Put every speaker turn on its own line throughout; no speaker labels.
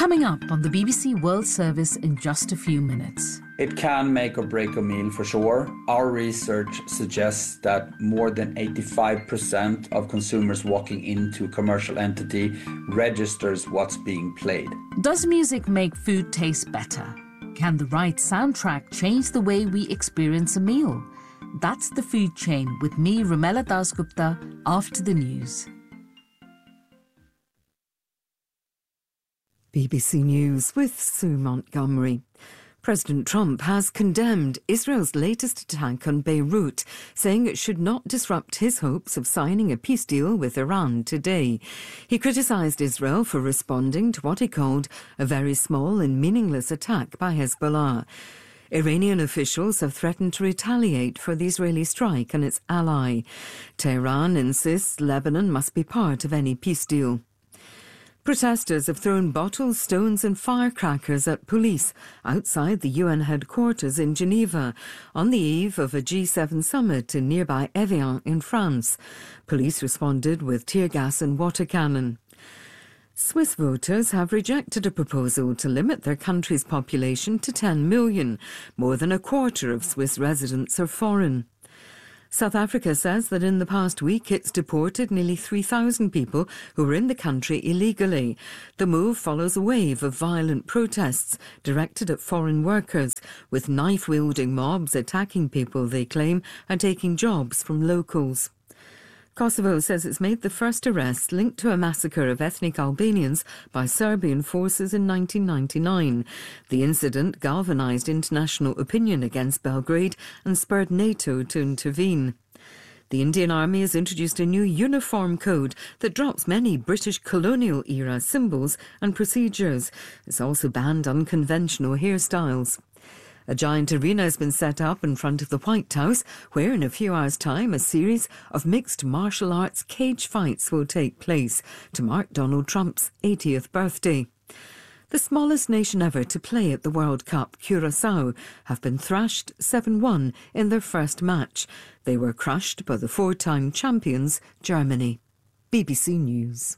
Coming up on the BBC World Service in just a few minutes.
It can make or break a meal for sure. Our research suggests that more than 85% of consumers walking into a commercial entity registers what's being played.
Does music make food taste better? Can the right soundtrack change the way we experience a meal? That's The Food Chain with me, Rumela Dasgupta, after the news.
BBC News with Sue Montgomery. President Trump has condemned Israel's latest attack on Beirut, saying it should not disrupt his hopes of signing a peace deal with Iran today. He criticised Israel for responding to what he called a very small and meaningless attack by Hezbollah. Iranian officials have threatened to retaliate for the Israeli strike on its ally. Tehran insists Lebanon must be part of any peace deal. Protesters have thrown bottles, stones and firecrackers at police outside the UN headquarters in Geneva on the eve of a G7 summit in nearby Evian in France. Police responded with tear gas and water cannon. Swiss voters have rejected a proposal to limit their country's population to 10 million. More than a quarter of Swiss residents are foreign. South Africa says that in the past week it's deported nearly 3,000 people who were in the country illegally. The move follows a wave of violent protests directed at foreign workers, with knife-wielding mobs attacking people they claim are taking jobs from locals. Kosovo says it's made the first arrest linked to a massacre of ethnic Albanians by Serbian forces in 1999. The incident galvanised international opinion against Belgrade and spurred NATO to intervene. The Indian Army has introduced a new uniform code that drops many British colonial-era symbols and procedures. It's also banned unconventional hairstyles. A giant arena has been set up in front of the White House, where in a few hours' time a series of mixed martial arts cage fights will take place to mark Donald Trump's 80th birthday. The smallest nation ever to play at the World Cup, Curaçao, have been thrashed 7-1 in their first match. They were crushed by the four-time champions, Germany. BBC News.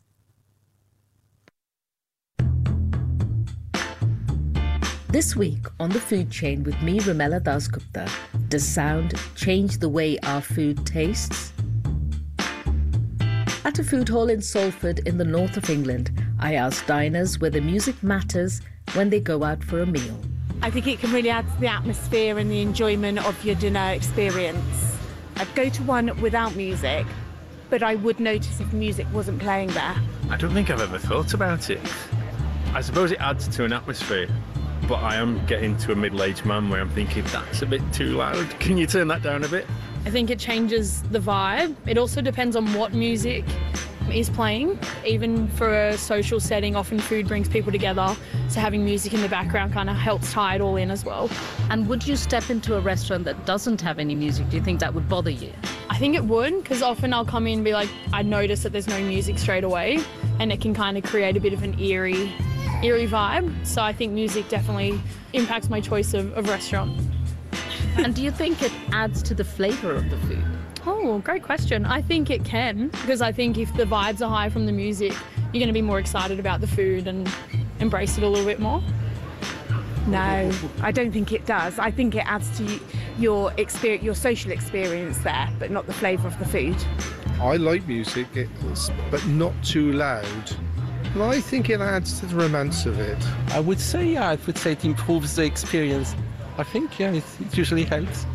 This week on The Food Chain with me, Rumela Dasgupta, does sound change the way our food tastes? At a food hall in Salford in the north of England, I asked diners whether music matters when they go out for a meal.
I think it can really add to the atmosphere and the enjoyment of your dinner experience. I'd go to one without music, but I would notice if music wasn't playing there.
I don't think I've ever thought about it. I suppose it adds to an atmosphere. But I am getting to a middle-aged man where I'm thinking, that's a bit too loud. Can you turn that down a bit?
I think it changes the vibe. It also depends on what music is playing. Even for a social setting, often food brings people together. So having music in the background kind of helps tie it all in as well.
And would you step into a restaurant that doesn't have any music? Do you think that would bother you?
I think it would, because often I'll come in and be like, I notice that there's no music straight away, and it can kind of create a bit of an eerie vibe. So I think music definitely impacts my choice of restaurant.
And do you think it adds to the flavour of the food?
Oh, great question. I think it can, because I think if the vibes are high from the music, you're going to be more excited about the food and embrace it a little bit more.
No, I don't think it does. I think it adds to your experience, your social experience there, but not the flavour of the food.
I like music, but not too loud. And I think it adds to the romance of it.
I would say it improves the experience. I think, it usually helps.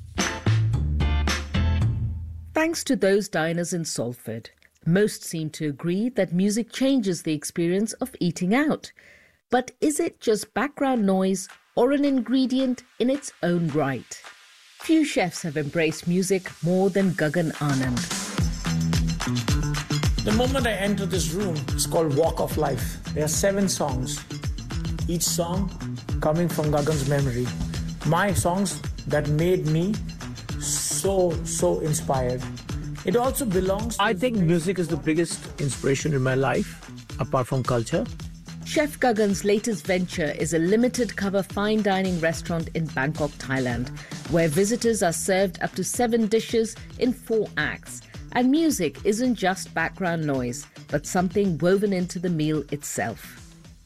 Thanks to those diners in Salford, most seem to agree that music changes the experience of eating out. But is it just background noise or an ingredient in its own right? Few chefs have embraced music more than Gagan Anand.
The moment I enter this room, it's called Walk of Life. There are 7 songs, each song coming from Gagan's memory. My songs that made me so inspired. It also belongs to... I think music is the biggest inspiration in my life, apart from culture.
Chef Gagan's latest venture is a limited cover fine dining restaurant in Bangkok, Thailand, where visitors are served up to 7 dishes in 4 acts. And music isn't just background noise, but something woven into the meal itself.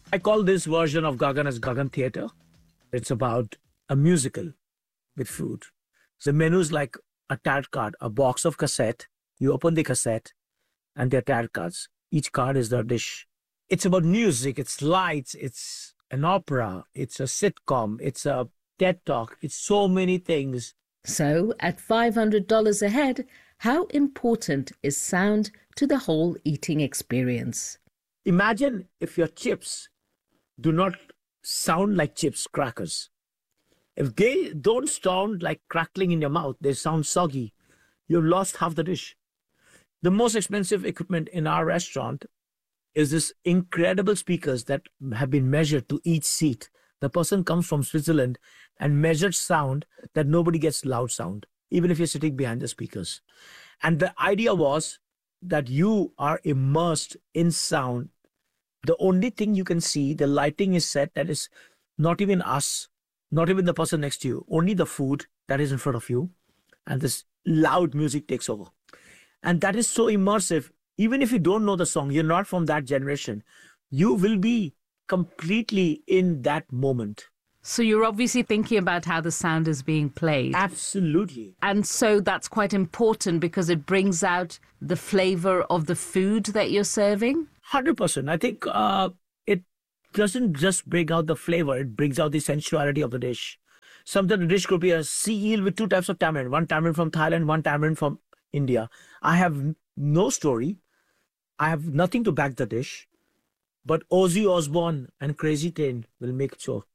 I call this version of Gagan as Gagan Theatre. It's about a musical with food. The menu is like a tarot card, a box of cassette. You open the cassette and they're tarot cards. Each card is the dish. It's about music, it's lights, it's an opera, it's a sitcom, it's a TED Talk, it's so many things.
So, at $500 a head, how important is sound to the whole eating experience?
Imagine if your chips do not sound like chips crackers. If they don't sound like crackling in your mouth, they sound soggy. You've lost half the dish. The most expensive equipment in our restaurant is this incredible speakers that have been measured to each seat. The person comes from Switzerland and measured sound that nobody gets loud sound, even if you're sitting behind the speakers. And the idea was that you are immersed in sound. The only thing you can see, the lighting is set that is not even us, not even the person next to you, only the food that is in front of you. And this loud music takes over. And that is so immersive. Even if you don't know the song, you're not from that generation, you will be completely in that moment.
So you're obviously thinking about how the sound is being played.
Absolutely.
And so that's quite important because it brings out the flavor of the food that you're serving?
100%. I think it doesn't just bring out the flavor, it brings out the sensuality of the dish. Sometimes the dish could be a sea eel with 2 types of tamarind. One tamarind from Thailand, one tamarind from India. I have no story. I have nothing to back the dish. But Ozzy Osbourne and Crazy Train will make it so.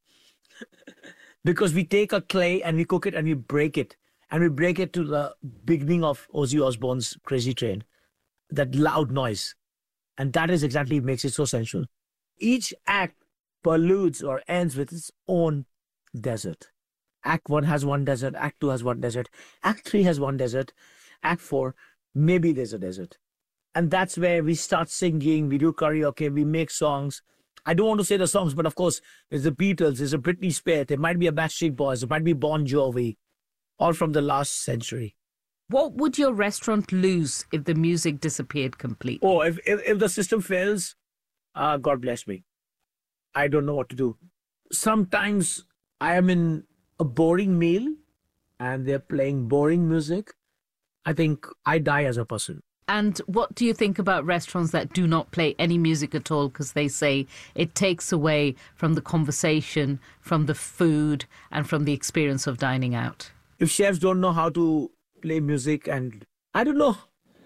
Because we take a clay and we cook it and we break it. And we break it to the beginning of Ozzy Osbourne's Crazy Train. That loud noise. And that is exactly what makes it so sensual. Each act preludes or ends with its own desert. Act 1 has one desert. Act 2 has one desert. Act 3 has one desert. Act 4, maybe there's a desert. And that's where we start singing, we do karaoke, we make songs. I don't want to say the songs, but of course, there's the Beatles, there's a Britney Spears, there might be a Backstreet Boys, there might be Bon Jovi, all from the last century.
What would your restaurant lose if the music disappeared completely?
Oh, if the system fails, God bless me. I don't know what to do. Sometimes I am in a boring meal and they're playing boring music. I think I die as a person.
And what do you think about restaurants that do not play any music at all because they say it takes away from the conversation, from the food, and from the experience of dining out?
If chefs don't know how to play music, and I don't know,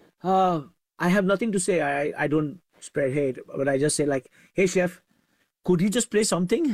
I have nothing to say. I don't spread hate, but I just say like, hey chef, could you just play something?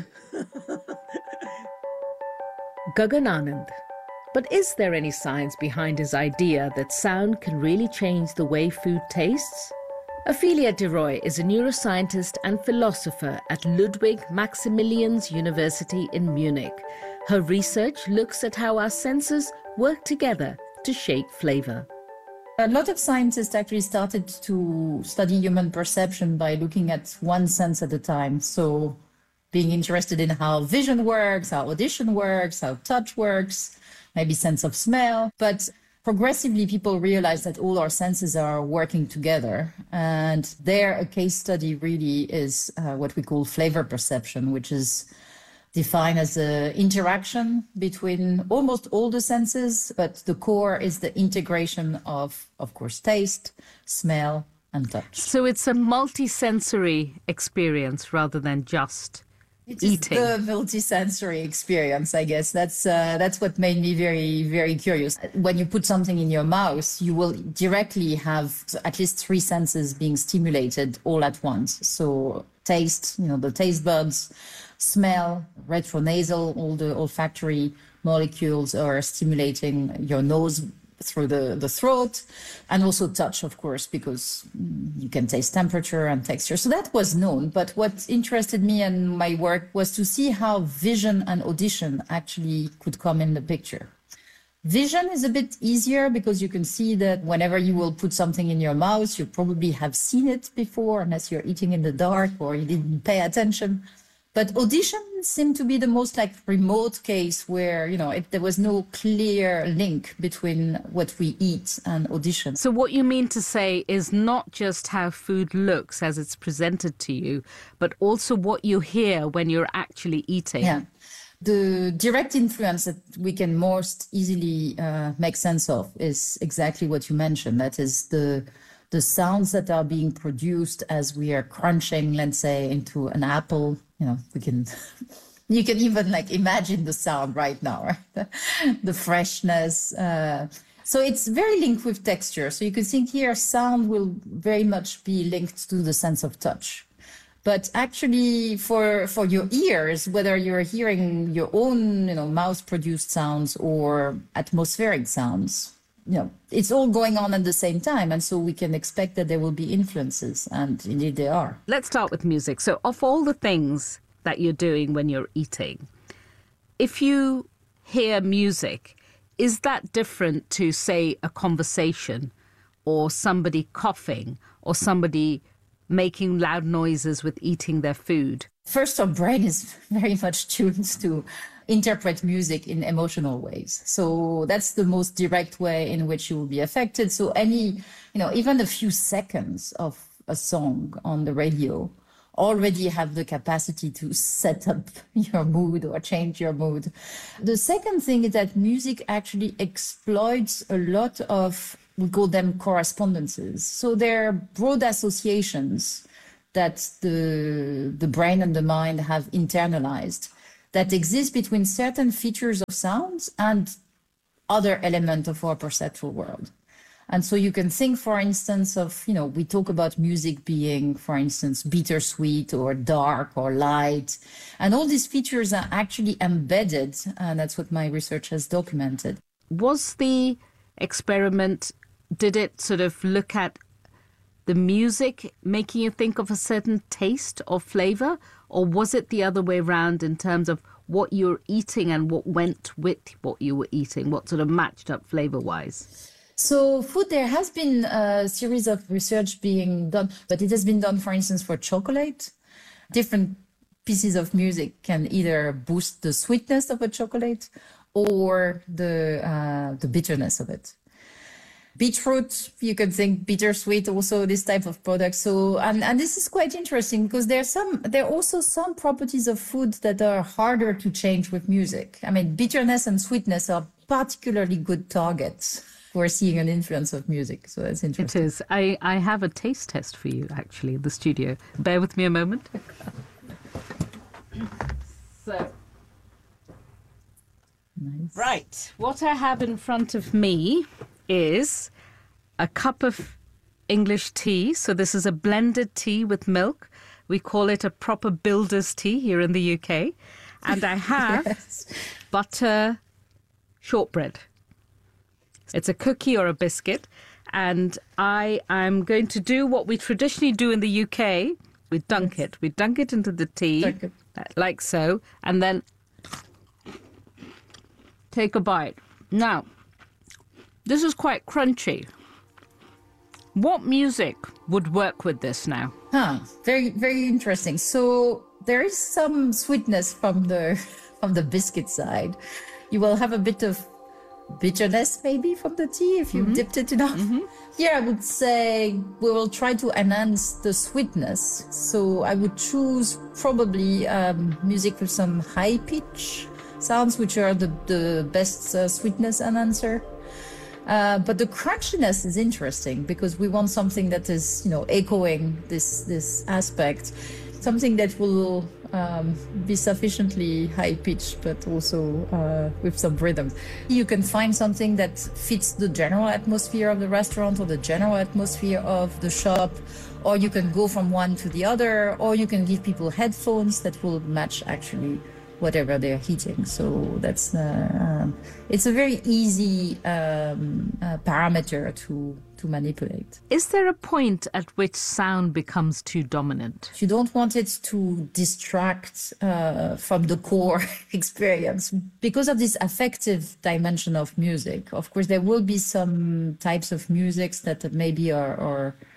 Gagan Anand. But is there any science behind his idea that sound can really change the way food tastes? Ophelia de Roy is a neuroscientist and philosopher at Ludwig Maximilians University in Munich. Her research looks at how our senses work together to shape flavor.
A lot of scientists actually started to study human perception by looking at one sense at a time. So being interested in how vision works, how audition works, how touch works, maybe sense of smell. But progressively, people realize that all our senses are working together. And there, a case study really is what we call flavor perception, which is defined as the interaction between almost all the senses. But the core is the integration of course, taste, smell, and touch.
So it's a multi-sensory experience rather than just eating.
The multi-sensory experience, I guess. That's what made me very, very curious. When you put something in your mouth, you will directly have at least 3 senses being stimulated all at once. So taste, the taste buds, smell, retronasal, all the olfactory molecules are stimulating your nose through the throat, and also touch, of course, because you can taste temperature and texture. So that was known. But what interested me in my work was to see how vision and audition actually could come in the picture. Vision is a bit easier because you can see that whenever you will put something in your mouth, you probably have seen it before, unless you're eating in the dark or you didn't pay attention. But auditions seem to be the most like remote case where, there was no clear link between what we eat and audition.
So what you mean to say is not just how food looks as it's presented to you, but also what you hear when you're actually eating.
Yeah. The direct influence that we can most easily make sense of is exactly what you mentioned. That is the sounds that are being produced as we are crunching, let's say, into an apple. You can even like imagine the sound right now, right? The freshness. So it's very linked with texture. So you could think here sound will very much be linked to the sense of touch. But actually for your ears, whether you're hearing your own, mouse-produced sounds or atmospheric sounds, it's all going on at the same time. And so we can expect that there will be influences. And indeed there are.
Let's start with music. So of all the things that you're doing when you're eating, if you hear music, is that different to, say, a conversation or somebody coughing or somebody making loud noises with eating their food?
First, our brain is very much tuned to interpret music in emotional ways. So that's the most direct way in which you will be affected. So even a few seconds of a song on the radio already have the capacity to set up your mood or change your mood. The second thing is that music actually exploits a lot of, we call them correspondences. So they're broad associations that the brain and the mind have internalized that exist between certain features of sounds and other elements of our perceptual world. And so you can think, for instance, of, we talk about music being, for instance, bittersweet or dark or light. And all these features are actually embedded, and that's what my research has documented.
Was the experiment, did it sort of look at the music making you think of a certain taste or flavor? Or was it the other way around in terms of what you're eating and what went with what you were eating, what sort of matched up flavor-wise?
So food, there has been a series of research being done, but it has been done, for instance, for chocolate. Different pieces of music can either boost the sweetness of a chocolate or the bitterness of it. Beetroot, you can think bittersweet, also this type of product. So, and this is quite interesting because there are also some properties of food that are harder to change with music. I mean, bitterness and sweetness are particularly good targets for seeing an influence of music. So that's interesting.
It is. I have a taste test for you, actually, in the studio. Bear with me a moment. So,
nice.
Right. What I have in front of me is a cup of English tea. So this is a blended tea with milk. We call it a proper builder's tea here in the UK. And I have
Yes.
butter shortbread. It's a cookie or a biscuit. And I am going to do what we traditionally do in the UK. We dunk it. We dunk it into the tea, like so, and then take a bite. Now, this is quite crunchy. What music would work with this now?
Very, very interesting. So there is some sweetness from the biscuit side. You will have a bit of bitterness maybe from the tea if you dipped it enough. Here I would say we will try to enhance the sweetness. So I would choose probably music with some high pitch sounds, which are the best sweetness enhancer. But the crunchiness is interesting because we want something that is, echoing this aspect, something that will be sufficiently high-pitched, but also with some rhythm. You can find something that fits the general atmosphere of the restaurant or the general atmosphere of the shop, or you can go from one to the other, or you can give people headphones that will match actually whatever they're eating. So that's it's a very easy parameter to manipulate.
Is there a point at which sound becomes too dominant?
You don't want it to distract from the core experience because of this affective dimension of music. Of course, there will be some types of music that maybe are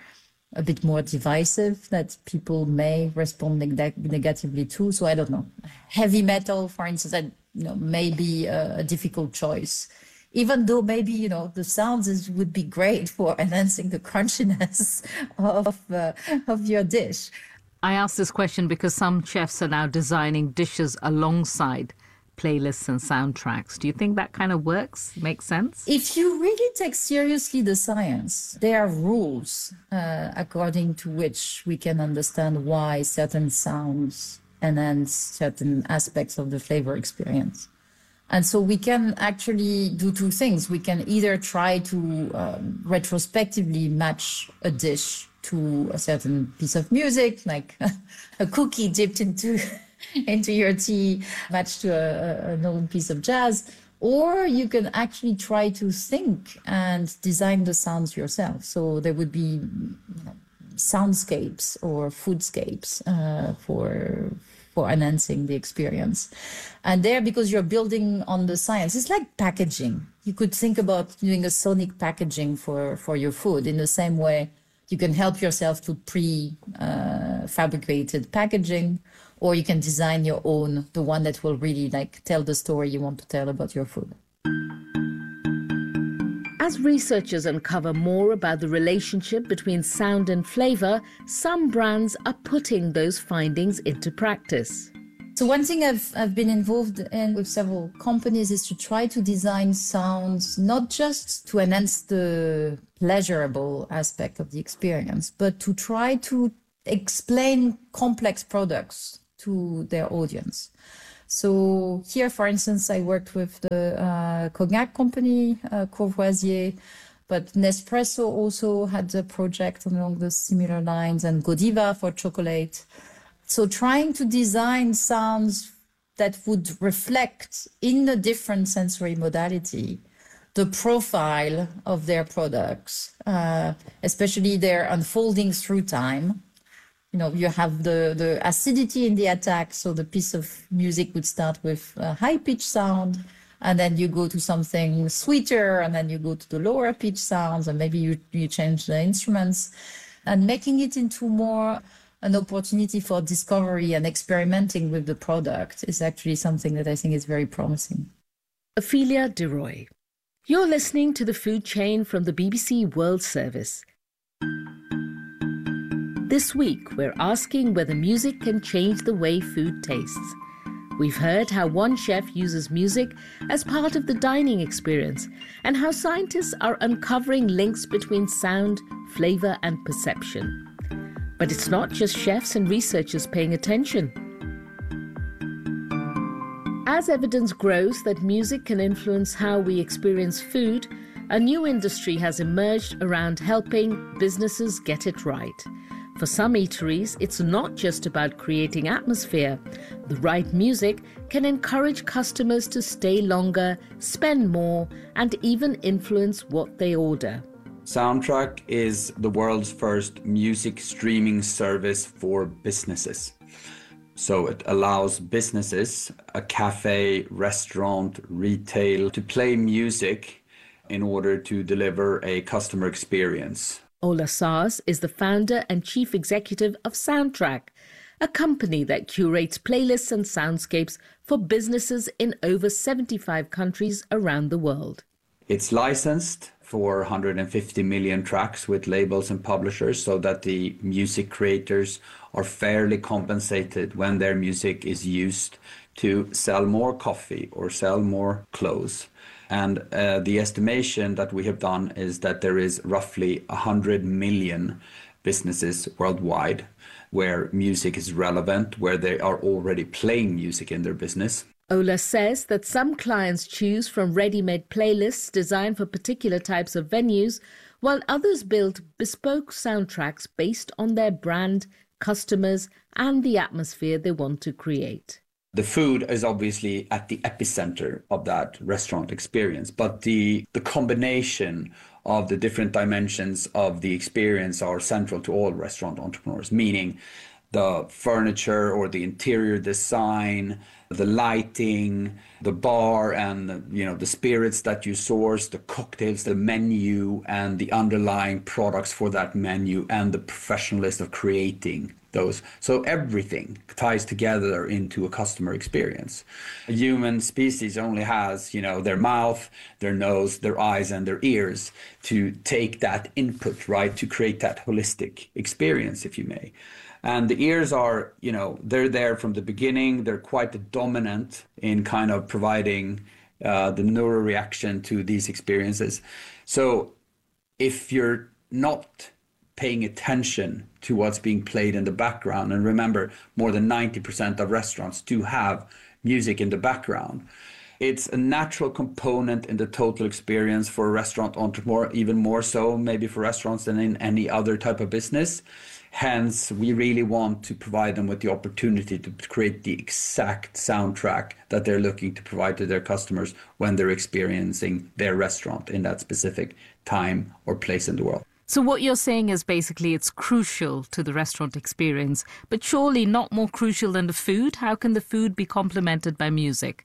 a bit more divisive that people may respond negatively to. So I don't know. Heavy metal, for instance, may be a difficult choice. Even though maybe, the sounds would be great for enhancing the crunchiness of your dish.
I ask this question because some chefs are now designing dishes alongside playlists and soundtracks. Do you think that kind of works? Makes sense?
If you really take seriously the science, there are rules according to which we can understand why certain sounds enhance certain aspects of the flavor experience. And so we can actually do two things. We can either try to retrospectively match a dish to a certain piece of music, like a cookie dipped into your tea, matched to an old piece of jazz, or you can actually try to think and design the sounds yourself. So there would be soundscapes or foodscapes for enhancing the experience. And there, because you're building on the science, it's like packaging. You could think about doing a sonic packaging for your food in the same way. You can help yourself to fabricated packaging, or you can design your own, the one that will really tell the story you want to tell about your food.
As researchers uncover more about the relationship between sound and flavor, some brands are putting those findings into practice.
So one thing I've been involved in with several companies is to try to design sounds, not just to enhance the pleasurable aspect of the experience, but to try to explain complex products to their audience. So here, for instance, I worked with the cognac company, Courvoisier, but Nespresso also had a project along the similar lines, and Godiva for chocolate. So trying to design sounds that would reflect in a different sensory modality the profile of their products, especially their unfolding through time. You have the acidity in the attack, so the piece of music would start with a high-pitched sound, and then you go to something sweeter, and then you go to the lower-pitched sounds, and maybe you change the instruments, and making it into more an opportunity for discovery and experimenting with the product is actually something that I think is very promising.
Ophelia de Roy. You're listening to The Food Chain from the BBC World Service. This week, we're asking whether music can change the way food tastes. We've heard how one chef uses music as part of the dining experience and how scientists are uncovering links between sound, flavour and perception. But it's not just chefs and researchers paying attention. As evidence grows that music can influence how we experience food, a new industry has emerged around helping businesses get it right. For some eateries, it's not just about creating atmosphere. The right music can encourage customers to stay longer, spend more, and even influence what they order.
Soundtrack is the world's first music streaming service for businesses. So it allows businesses, a cafe, restaurant, retail, to play music in order to deliver a customer experience.
Ola Sars is the founder and chief executive of Soundtrack, a company that curates playlists and soundscapes for businesses in over 75 countries around the world.
It's licensed for 150 million tracks with labels and publishers so that the music creators are fairly compensated when their music is used to sell more coffee or sell more clothes. And the estimation that we have done is that there is roughly 100 million businesses worldwide where music is relevant, where they are already playing music in their business.
Ola says that some clients choose from ready-made playlists designed for particular types of venues, while others build bespoke soundtracks based on their brand, customers, and the atmosphere they want to create.
The food is obviously at the epicenter of that restaurant experience, but the combination of the different dimensions of the experience are central to all restaurant entrepreneurs, meaning the furniture or the interior design, the lighting, the bar and the spirits that you source, the cocktails, the menu and the underlying products for that menu and the professionalism of creating those. So everything ties together into a customer experience. A human species only has, their mouth, their nose, their eyes and their ears to take that input, right, to create that holistic experience, if you may. And the ears are, they're there from the beginning. They're quite dominant in kind of providing the neural reaction to these experiences. So if you're not paying attention to what's being played in the background, and remember, more than 90% of restaurants do have music in the background, it's a natural component in the total experience for a restaurant entrepreneur, even more so maybe for restaurants than in any other type of business. Hence, we really want to provide them with the opportunity to create the exact soundtrack that they're looking to provide to their customers when they're experiencing their restaurant in that specific time or place in the world.
So what you're saying is basically it's crucial to the restaurant experience, but surely not more crucial than the food? How can the food be complemented by music?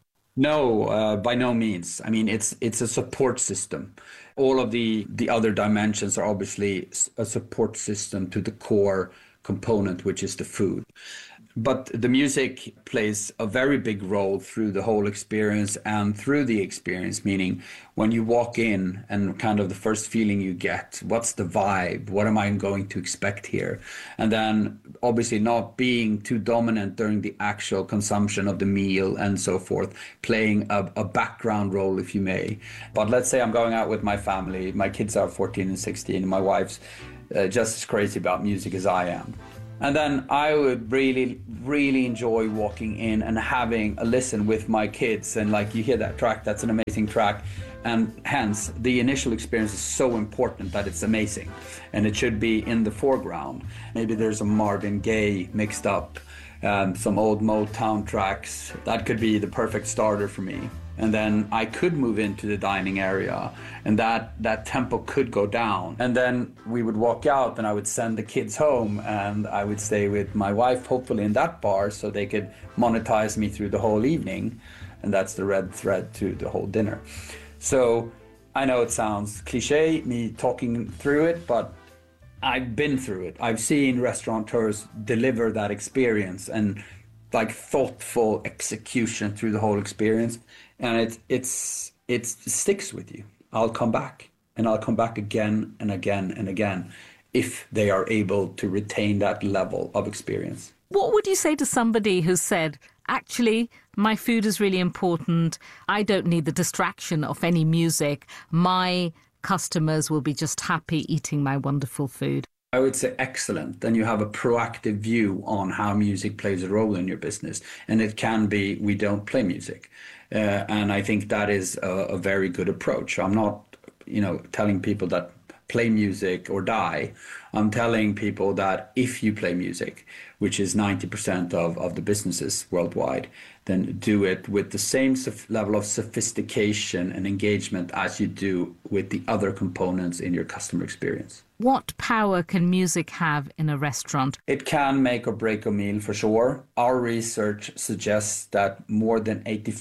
No, by no means. I mean, it's a support system. All of the other dimensions are obviously a support system to the core component, which is the food. But the music plays a very big role through the whole experience and through the experience, meaning when you walk in and kind of the first feeling you get, what's the vibe? What am I going to expect here? And then obviously not being too dominant during the actual consumption of the meal and so forth, playing a background role, if you may. But let's say I'm going out with my family. My kids are 14 and 16. And my wife's just as crazy about music as I am. And then I would really, really enjoy walking in and having a listen with my kids. And like you hear that track, that's an amazing track. And hence, the initial experience is so important that it's amazing. And it should be in the foreground. Maybe there's a Marvin Gaye mixed up, some old Motown tracks. That could be the perfect starter for me. And then I could move into the dining area and that tempo could go down. And then we would walk out and I would send the kids home and I would stay with my wife, hopefully in that bar, so they could monetize me through the whole evening. And that's the red thread to the whole dinner. So I know it sounds cliche, me talking through it, but I've been through it. I've seen restaurateurs deliver that experience and like thoughtful execution through the whole experience. And it sticks with you. I'll come back and I'll come back again and again and again if they are able to retain that level of experience.
What would you say to somebody who said, actually, my food is really important. I don't need the distraction of any music. My customers will be just happy eating my wonderful food.
I would say excellent. Then you have a proactive view on how music plays a role in your business. And it can be, we don't play music. And I think that is a very good approach. I'm not, telling people that play music or die. I'm telling people that if you play music, which is 90% of the businesses worldwide, then do it with the same level of sophistication and engagement as you do with the other components in your customer experience.
What power can music have in a restaurant?
It can make or break a meal for sure. Our research suggests that more than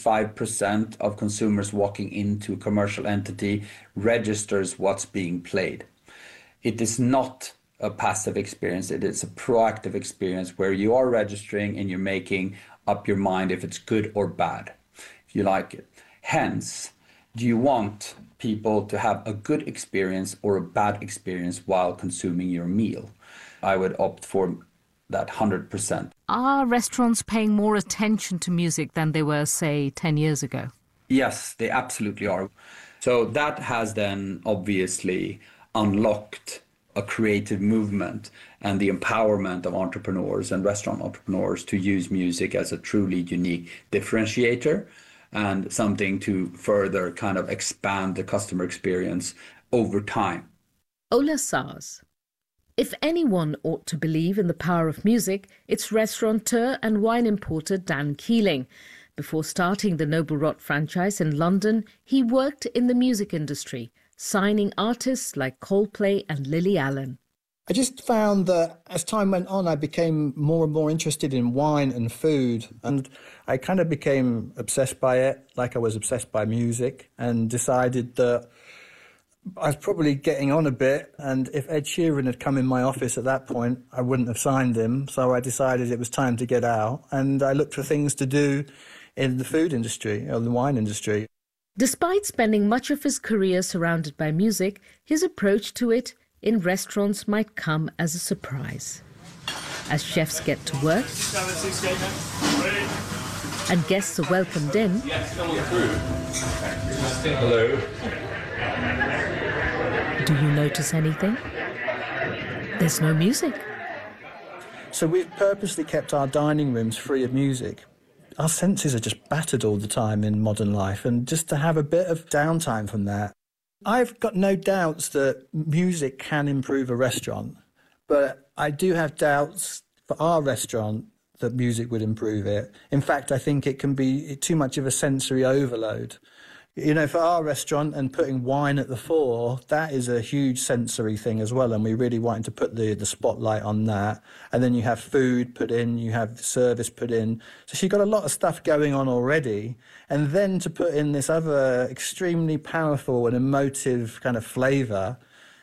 85% of consumers walking into a commercial entity registers what's being played. It is not a passive experience. It is a proactive experience where you are registering and you're making up your mind if it's good or bad, if you like it. Hence, do you want people to have a good experience or a bad experience while consuming your meal? I would opt for that 100%.
Are restaurants paying more attention to music than they were, say, 10 years ago?
Yes, they absolutely are. So that has then obviously unlocked a creative movement and the empowerment of entrepreneurs and restaurant entrepreneurs to use music as a truly unique differentiator and something to further kind of expand the customer experience over time.
Ola Sars. If anyone ought to believe in the power of music, it's restaurateur and wine importer Dan Keeling. Before starting the Noble Rot franchise in London, he worked in the music industry, signing artists like Coldplay and Lily Allen.
I just found that as time went on, I became more and more interested in wine and food, and I kind of became obsessed by it, like I was obsessed by music, and decided that I was probably getting on a bit, and if Ed Sheeran had come in my office at that point, I wouldn't have signed him, so I decided it was time to get out, and I looked for things to do in the food industry, or the wine industry.
Despite spending much of his career surrounded by music, his approach to it in restaurants might come as a surprise. As chefs get to work and guests are welcomed in,
Hello.
do you notice anything? There's no music.
So we've purposely kept our dining rooms free of music. Our senses are just battered all the time in modern life, and just to have a bit of downtime from that. I've got no doubts that music can improve a restaurant, but I do have doubts for our restaurant that music would improve it. In fact, I think it can be too much of a sensory overload. You know, for our restaurant and putting wine at the fore, that is a huge sensory thing as well, and we really wanted to put the spotlight on that. And then you have food put in, you have service put in. So she's got a lot of stuff going on already. And then to put in this other extremely powerful and emotive kind of flavour,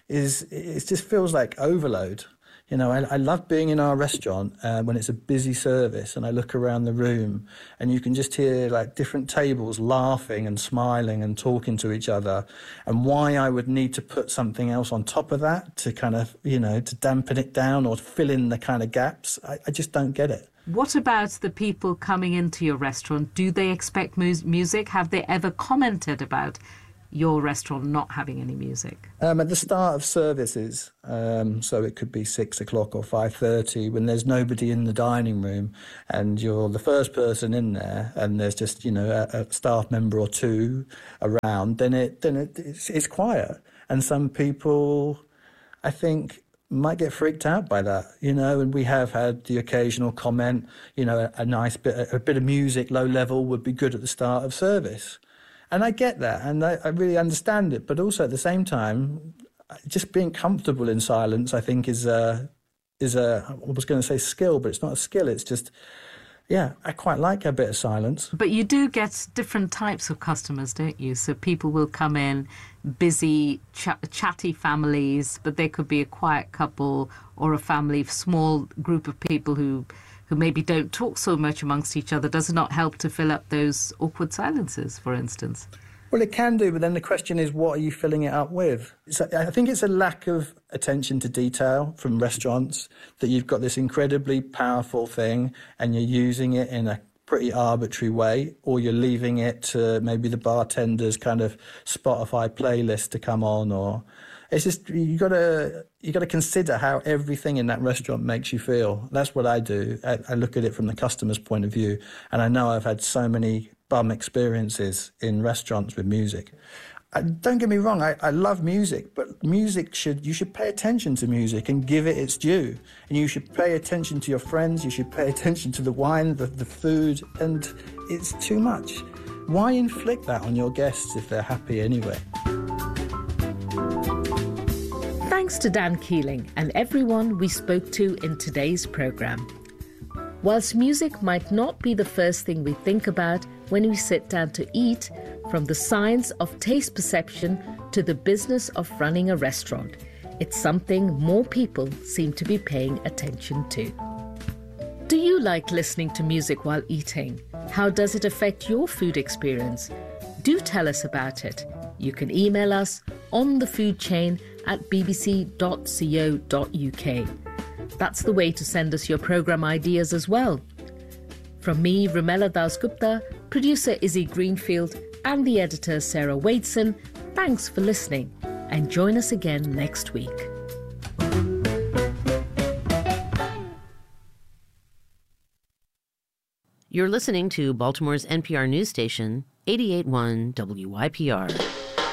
it just feels like overload. You know, I love being in our restaurant when it's a busy service and I look around the room and you can just hear like different tables laughing and smiling and talking to each other, and why I would need to put something else on top of that to kind of, you know, to dampen it down or fill in the kind of gaps. I just don't get it.
What about the people coming into your restaurant? Do they expect music? Have they ever commented about your restaurant not having any music?
At the start of services, so it could be 6 o'clock or 5:30, when there's nobody in the dining room and you're the first person in there and there's just, you know, a staff member or two around, then it's quiet. And some people, I think, might get freaked out by that, you know, and we have had the occasional comment, you know, a bit of music, low level, would be good at the start of service. And I get that, and I really understand it. But also at the same time, just being comfortable in silence, I think, is I was going to say skill, but it's not a skill. It's just, yeah, I quite like a bit of silence.
But you do get different types of customers, don't you? So people will come in, busy, chatty families, but they could be a quiet couple or a family, small group of people who maybe don't talk so much amongst each other. Does it not help to fill up those awkward silences, for instance?
Well, it can do, but then the question is, what are you filling it up with? I think it's a lack of attention to detail from restaurants, that you've got this incredibly powerful thing and you're using it in a pretty arbitrary way, or you're leaving it to maybe the bartender's kind of Spotify playlist to come on, or it's just, you got to consider how everything in that restaurant makes you feel. That's what I do. I look at it from the customer's point of view, and I know I've had so many bum experiences in restaurants with music. Don't get me wrong, I love music, but you should pay attention to music and give it its due. And you should pay attention to your friends, you should pay attention to the wine, the food, and it's too much. Why inflict that on your guests if they're happy anyway?
Thanks to Dan Keeling and everyone we spoke to in today's programme. Whilst music might not be the first thing we think about when we sit down to eat, from the science of taste perception to the business of running a restaurant, it's something more people seem to be paying attention to. Do you like listening to music while eating? How does it affect your food experience? Do tell us about it. You can email us on the food chain at bbc.co.uk. That's the way to send us your programme ideas as well. From me, Rumela Dasgupta, producer Izzy Greenfield, and the editor Sarah Wadeson, thanks for listening, and join us again next week.
You're listening to Baltimore's NPR news station, 88.1 WYPR.